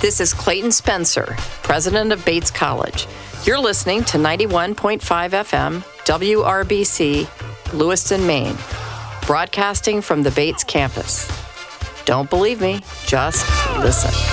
This is Clayton Spencer, president of Bates College. You're listening to 91.5 FM, WRBC, Lewiston, Maine, broadcasting from the Bates campus. Don't believe me, just listen.